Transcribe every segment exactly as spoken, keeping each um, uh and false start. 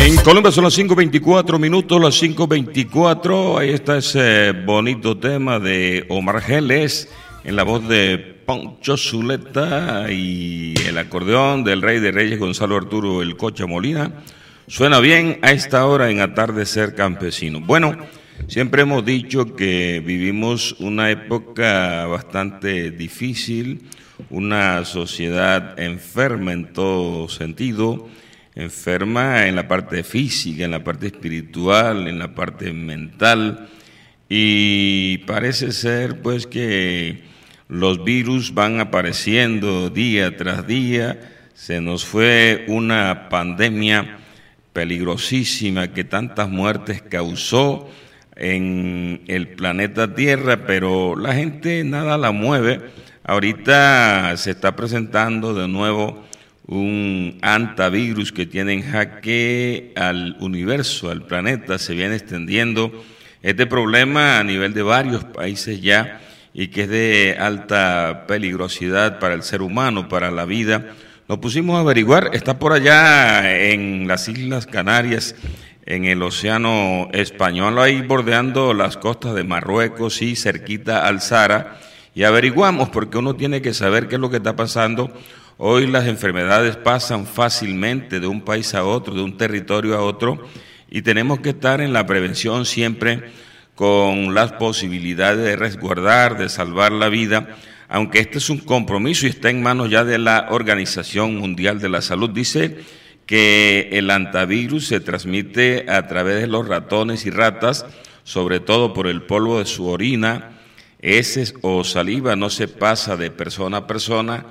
En Colombia son las cinco veinticuatro minutos, las cinco veinticuatro. Ahí está ese bonito tema de Omar Geles en la voz de Poncho Zuleta y el acordeón del Rey de Reyes Gonzalo Arturo El Cocha Molina. Suena bien a esta hora en Atardecer Campesino. Bueno, siempre hemos dicho que vivimos una época bastante difícil, una sociedad enferma en todo sentido, enferma en la parte física, en la parte espiritual, en la parte mental, y parece ser pues que los virus van apareciendo día tras día. Se nos fue una pandemia peligrosísima que tantas muertes causó en el planeta Tierra, pero la gente nada la mueve. Ahorita se está presentando de nuevo un antivirus que tiene en jaque al universo, al planeta. Se viene extendiendo este problema a nivel de varios países ya y que es de alta peligrosidad para el ser humano, para la vida. Nos pusimos a averiguar, está por allá en las Islas Canarias, en el Océano Español, ahí bordeando las costas de Marruecos y cerquita al Sahara, y averiguamos porque uno tiene que saber qué es lo que está pasando. Hoy las enfermedades pasan fácilmente de un país a otro, de un territorio a otro, y tenemos que estar en la prevención siempre con las posibilidades de resguardar, de salvar la vida, aunque este es un compromiso y está en manos ya de la Organización Mundial de la Salud. Dice que el antivirus se transmite a través de los ratones y ratas, sobre todo por el polvo de su orina, heces o saliva. No se pasa de persona a persona.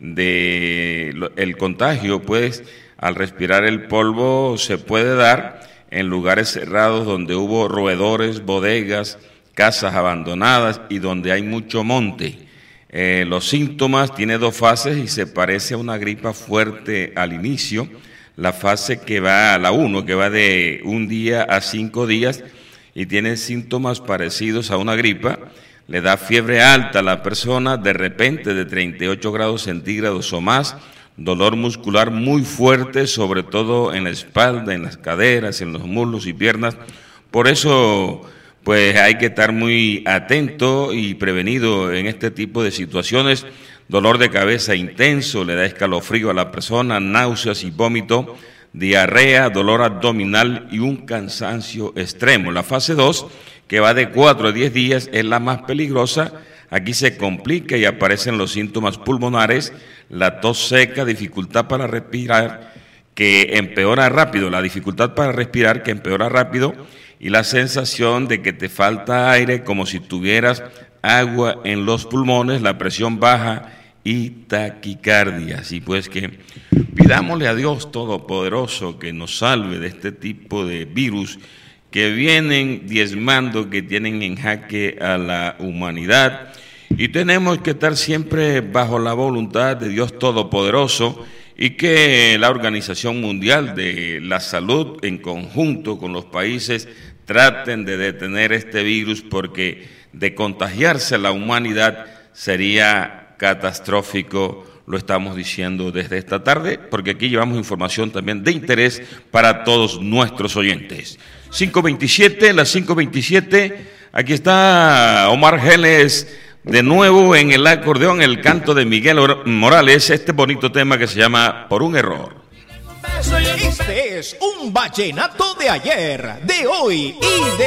De el contagio, pues, al respirar el polvo se puede dar en lugares cerrados donde hubo roedores, bodegas, casas abandonadas y donde hay mucho monte. Eh, los síntomas tiene dos fases y se parece a una gripa fuerte al inicio. La fase que va a la uno, que va de un día a cinco días y tiene síntomas parecidos a una gripa. Le da fiebre alta a la persona, de repente de treinta y ocho grados centígrados o más, dolor muscular muy fuerte, sobre todo en la espalda, en las caderas, en los muslos y piernas. Por eso, pues hay que estar muy atento y prevenido en este tipo de situaciones. Dolor de cabeza intenso, le da escalofrío a la persona, náuseas y vómito, diarrea, dolor abdominal y un cansancio extremo. La fase dos, que va de cuatro a diez días, es la más peligrosa. Aquí se complica y aparecen los síntomas pulmonares, la tos seca, dificultad para respirar, que empeora rápido, la dificultad para respirar que empeora rápido, y la sensación de que te falta aire, como si tuvieras agua en los pulmones, la presión baja y taquicardia. Así pues que pidámosle a Dios Todopoderoso que nos salve de este tipo de virus que vienen diezmando, que tienen en jaque a la humanidad, y tenemos que estar siempre bajo la voluntad de Dios Todopoderoso y que la Organización Mundial de la Salud, en conjunto con los países, traten de detener este virus, porque de contagiarse la humanidad sería catastrófico. Lo estamos diciendo desde esta tarde, porque aquí llevamos información también de interés para todos nuestros oyentes. cinco veintisiete, las cinco veintisiete, aquí está Omar Geles de nuevo en el acordeón, el canto de Miguel Morales, este bonito tema que se llama Por un Error. Este es un vallenato de ayer, de hoy y de